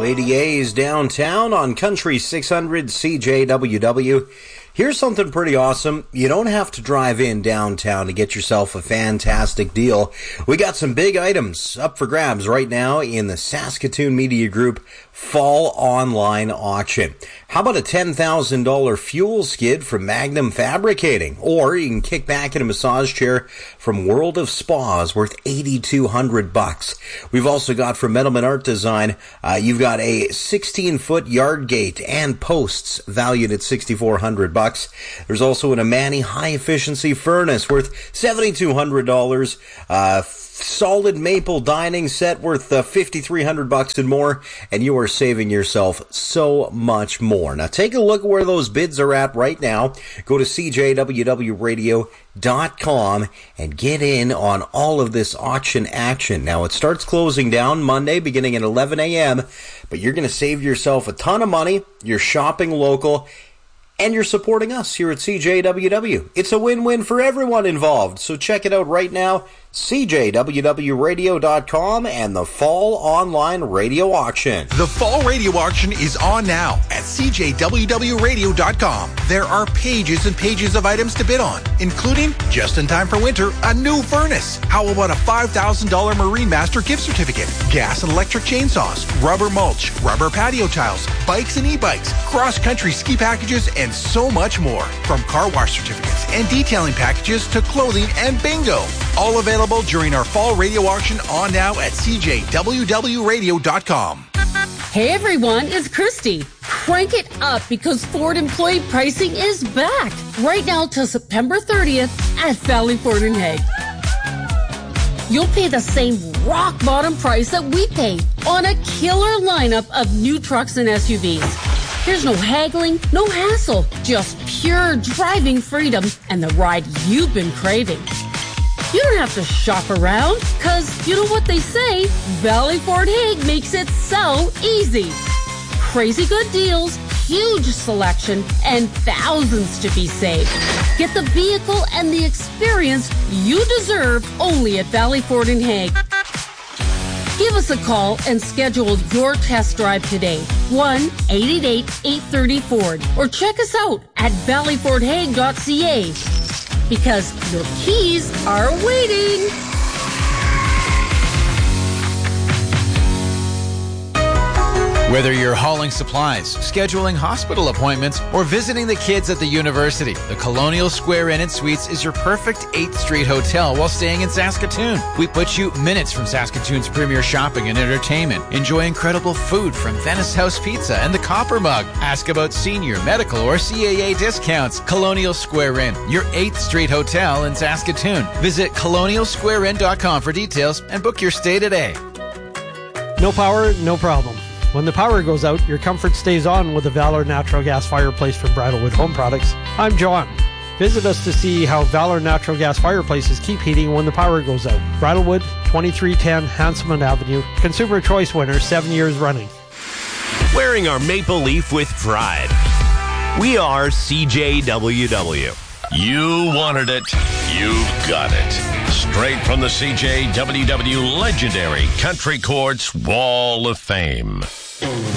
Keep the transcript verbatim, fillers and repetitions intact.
eighty A's downtown on Country six hundred C J W W. Here's something pretty awesome. You don't have to drive in downtown to get yourself a fantastic deal. We got some big items up for grabs right now in the Saskatoon Media Group Fall Online Auction. How about a ten thousand dollars fuel skid from Magnum Fabricating? Or you can kick back in a massage chair from World of Spas worth eighty-two hundred bucks. We've also got from Metalman Art Design, uh, you've got a sixteen foot yard gate and posts valued at sixty-four hundred bucks. There's also an Amani high efficiency furnace worth seventy-two hundred dollars. Uh, solid maple dining set worth uh, fifty-three hundred bucks and more, and you are saving yourself so much more. Now take a look at where those bids are at right now. Go to C J W W radio dot com and get in on all of this auction action. Now it starts closing down Monday beginning at eleven a.m., but you're going to save yourself a ton of money. You're shopping local, and you're supporting us here at C J W W. It's a win-win for everyone involved. So check it out right now, C J W W radio dot com and the Fall Online Radio Auction. The Fall Radio Auction is on now at C J W W radio dot com. There are pages and pages of items to bid on, including, just in time for winter, a new furnace. How about a five thousand dollars Marine Master gift certificate, gas and electric chainsaws, rubber mulch, rubber patio tiles, bikes and e-bikes, cross-country ski packages, and so much more. From car wash certificates and detailing packages to clothing and bingo. All available during our Fall Radio Auction on now at C J W W radio dot com. Hey everyone, it's Christy. Crank it up because Ford employee pricing is back right now till September thirtieth at Valley Ford in Hague. You'll pay the same rock bottom price that we pay on a killer lineup of new trucks and S U Vs. There's no haggling, no hassle, just pure driving freedom and the ride you've been craving. You don't have to shop around, because you know what they say, Valley Ford Hague makes it so easy. Crazy good deals, huge selection, and thousands to be saved. Get the vehicle and the experience you deserve only at Valley Ford in Hague. Give us a call and schedule your test drive today. one eight eight eight, eight three zero, Ford. Or check us out at valley ford hague dot c a. Because your keys are waiting. Whether you're hauling supplies, scheduling hospital appointments, or visiting the kids at the university, the Colonial Square Inn and Suites is your perfect eighth Street hotel while staying in Saskatoon. We put you minutes from Saskatoon's premier shopping and entertainment. Enjoy incredible food from Venice House Pizza and the Copper Mug. Ask about senior, medical, or C A A discounts. Colonial Square Inn, your eighth Street hotel in Saskatoon. Visit colonial square inn dot com for details and book your stay today. No power, no problem. When the power goes out, your comfort stays on with the Valor Natural Gas Fireplace from Bridalwood Home Products. I'm John. Visit us to see how Valor Natural Gas Fireplaces keep heating when the power goes out. Bridalwood, twenty-three ten Hanselman Avenue. Consumer Choice winner, seven years running. Wearing our maple leaf with pride. We are C J W W. You wanted it. You've got it. Straight from the C J W W legendary Country Courts Wall of Fame.